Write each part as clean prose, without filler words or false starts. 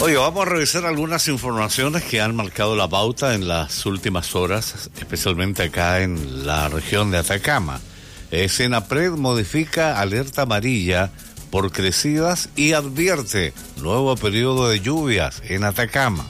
Oye, vamos a revisar algunas informaciones que han marcado la pauta en las últimas horas, especialmente acá en la región de Atacama. Senapred modifica alerta amarilla por crecidas y advierte nuevo periodo de lluvias en Atacama.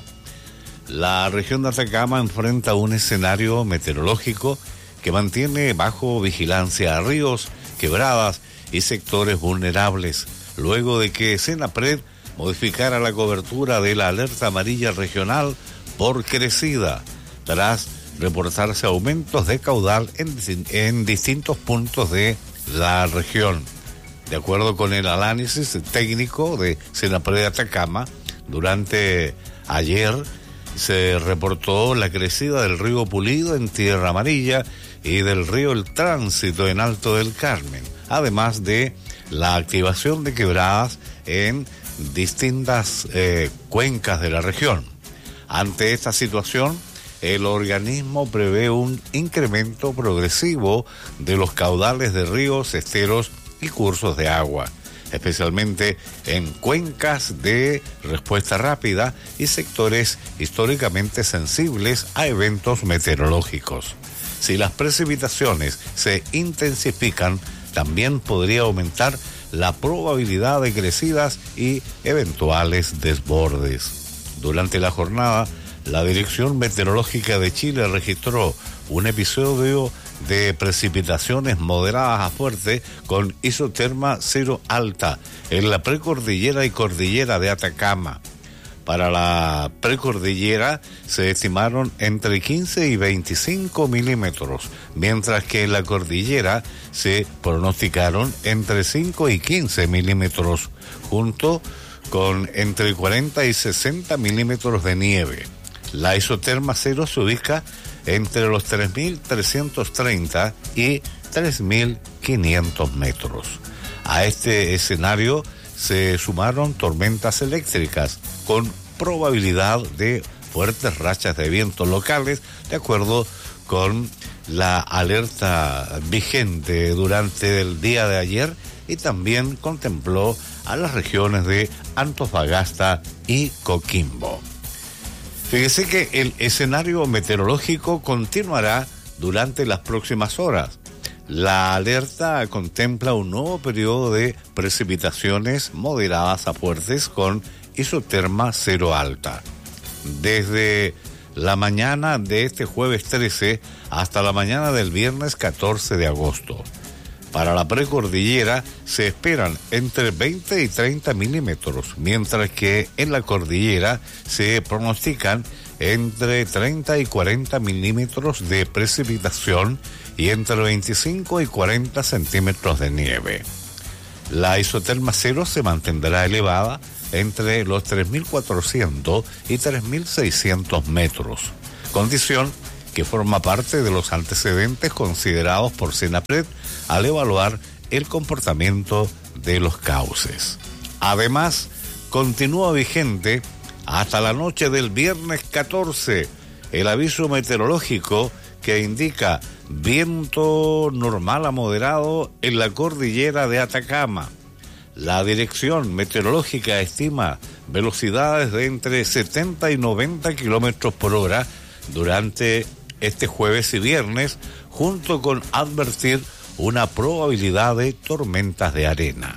La región de Atacama enfrenta un escenario meteorológico que mantiene bajo vigilancia a ríos, quebradas y sectores vulnerables, luego de que Senapred modificara la cobertura de la alerta amarilla regional por crecida, tras reportarse aumentos de caudal en distintos puntos de la región. De acuerdo con el análisis técnico de Senapred Atacama, durante ayer se reportó la crecida del río Pulido en Tierra Amarilla y del río El Tránsito en Alto del Carmen, además de la activación de quebradas en distintas cuencas de la región. Ante esta situación, el organismo prevé un incremento progresivo de los caudales de ríos, esteros y cursos de agua, especialmente en cuencas de respuesta rápida y sectores históricamente sensibles a eventos meteorológicos. Si las precipitaciones se intensifican, también podría aumentar la probabilidad de crecidas y eventuales desbordes. Durante la jornada, la Dirección Meteorológica de Chile registró un episodio de precipitaciones moderadas a fuerte con isoterma cero alta en la precordillera y cordillera de Atacama. Para la precordillera se estimaron entre 15 y 25 milímetros, mientras que en la cordillera se pronosticaron entre 5 y 15 milímetros, junto con entre 40 y 60 milímetros de nieve. La isoterma cero se ubica entre los 3.330 y 3.500 metros. A este escenario se sumaron tormentas eléctricas con probabilidad de fuertes rachas de vientos locales, de acuerdo con la alerta vigente durante el día de ayer, y también contempló a las regiones de Antofagasta y Coquimbo. Fíjese que el escenario meteorológico continuará durante las próximas horas. La alerta contempla un nuevo periodo de precipitaciones moderadas a fuertes con isoterma cero alta. Desde la mañana de este jueves 13 hasta la mañana del viernes 14 de agosto. Para la precordillera se esperan entre 20 y 30 milímetros, mientras que en la cordillera se pronostican entre 30 y 40 milímetros de precipitación y entre 25 y 40 centímetros de nieve. La isoterma cero se mantendrá elevada entre los 3.400 y 3.600 metros, condición que forma parte de los antecedentes considerados por Senapred al evaluar el comportamiento de los cauces. Además, continúa vigente hasta la noche del viernes 14 el aviso meteorológico que indica viento normal a moderado en la cordillera de Atacama. La Dirección Meteorológica estima velocidades de entre 70 y 90 kilómetros por hora durante este jueves y viernes, junto con advertir una probabilidad de tormentas de arena.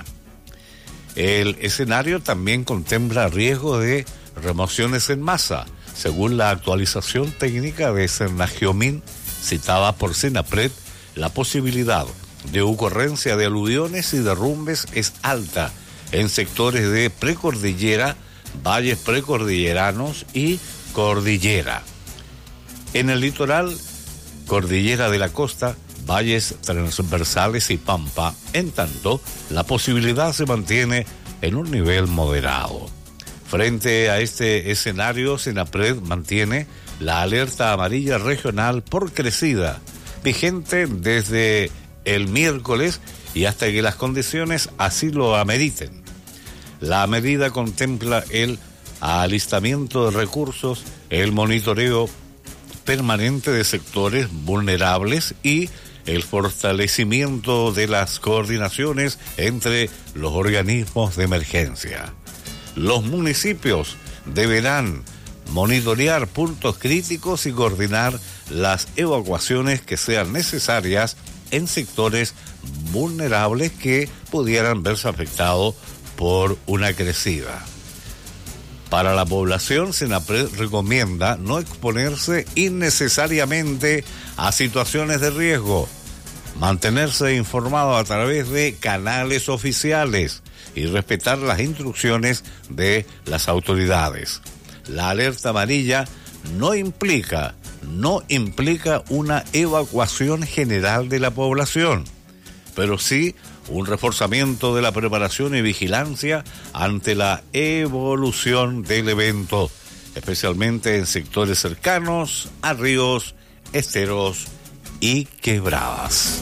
El escenario también contempla riesgo de remociones en masa, según la actualización técnica de Sernagiomin citada por Senapred. La posibilidad de ocurrencia de aluviones y derrumbes es alta en sectores de precordillera, valles precordilleranos y cordillera. En el litoral, cordillera de la costa, valles transversales y pampa, en tanto, la posibilidad se mantiene en un nivel moderado. Frente a este escenario, Senapred mantiene la alerta amarilla regional por crecida, vigente desde el miércoles y hasta que las condiciones así lo ameriten. La medida contempla el alistamiento de recursos, el monitoreo permanente de sectores vulnerables y el fortalecimiento de las coordinaciones entre los organismos de emergencia. Los municipios deberán monitorear puntos críticos y coordinar las evacuaciones que sean necesarias en sectores vulnerables que pudieran verse afectados por una crecida. Para la población, Senapred recomienda no exponerse innecesariamente a situaciones de riesgo, mantenerse informado a través de canales oficiales y respetar las instrucciones de las autoridades. La alerta amarilla no implica una evacuación general de la población, pero sí un reforzamiento de la preparación y vigilancia ante la evolución del evento, especialmente en sectores cercanos a ríos, esteros y quebradas.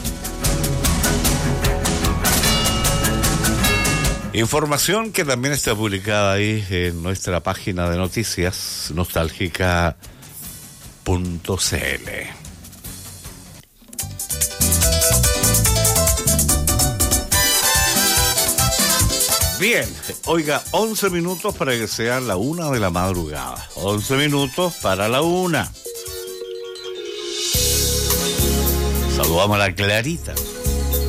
Información que también está publicada ahí en nuestra página de noticias nostálgica.cl. Bien, oiga, 11 minutos para que sean la 1 de la madrugada. 11 minutos para la 1. Saludamos a la Clarita.